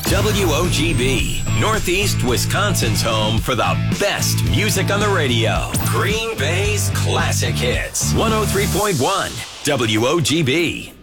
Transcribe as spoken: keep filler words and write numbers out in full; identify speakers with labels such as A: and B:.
A: W O G B, Northeast Wisconsin's home for the best music on the radio. Green Bay's classic hits. one oh three point one W O G B.